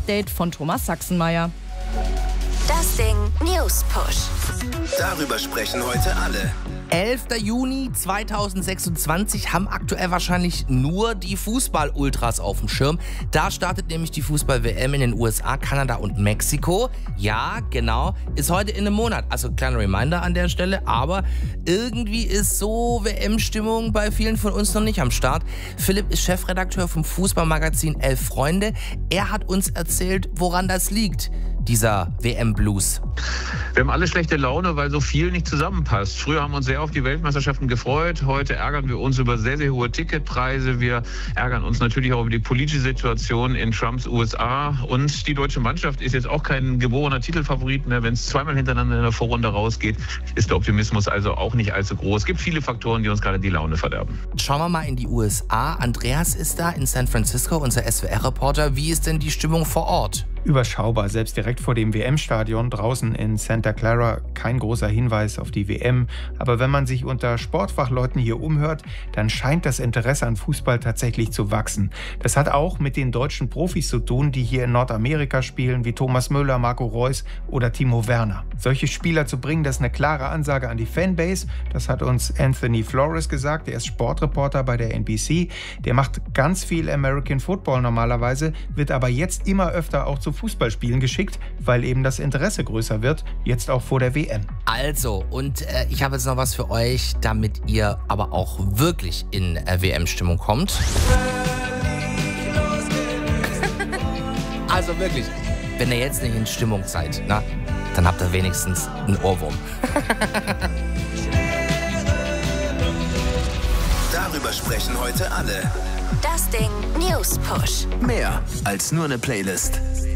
Update von Thomas Sachsenmeier. Das Ding News Push. Darüber sprechen heute alle. 11. Juni 2026 haben aktuell wahrscheinlich nur die Fußball-Ultras auf dem Schirm. Da startet nämlich die Fußball-WM in den USA, Kanada und Mexiko. Ja, genau, ist heute in einem Monat. Also kleiner Reminder an der Stelle, aber irgendwie ist so WM-Stimmung bei vielen von uns noch nicht am Start. Philipp ist Chefredakteur vom Fußballmagazin Elf Freunde. Er hat uns erzählt, woran das liegt, dieser WM-Blues. Wir haben alle schlechte Laune, weil so viel nicht zusammenpasst. Früher haben wir uns sehr auf die Weltmeisterschaften gefreut. Heute ärgern wir uns über sehr, sehr hohe Ticketpreise. Wir ärgern uns natürlich auch über die politische Situation in Trumps USA. Und die deutsche Mannschaft ist jetzt auch kein geborener Titelfavorit mehr. Wenn es zweimal hintereinander in der Vorrunde rausgeht, ist der Optimismus also auch nicht allzu groß. Es gibt viele Faktoren, die uns gerade die Laune verderben. Schauen wir mal in die USA. Andreas ist da in San Francisco, unser SWR-Reporter. Wie ist denn die Stimmung vor Ort? Überschaubar, selbst direkt vor dem WM-Stadion draußen in Santa Clara kein großer Hinweis auf die WM. Aber wenn man sich unter Sportfachleuten hier umhört, dann scheint das Interesse an Fußball tatsächlich zu wachsen. Das hat auch mit den deutschen Profis zu tun, die hier in Nordamerika spielen, wie Thomas Müller, Marco Reus oder Timo Werner. Solche Spieler zu bringen, das ist eine klare Ansage an die Fanbase. Das hat uns Anthony Flores gesagt, der ist Sportreporter bei der NBC. Der macht ganz viel American Football normalerweise, wird aber jetzt immer öfter auch zu Fußballspielen geschickt, weil eben das Interesse größer wird, jetzt auch vor der WM. Also, und ich habe jetzt noch was für euch, damit ihr aber auch wirklich in WM-Stimmung kommt. Also wirklich, wenn ihr jetzt nicht in Stimmung seid, na, dann habt ihr wenigstens einen Ohrwurm. Darüber sprechen heute alle. Das Ding News Push. Mehr als nur eine Playlist.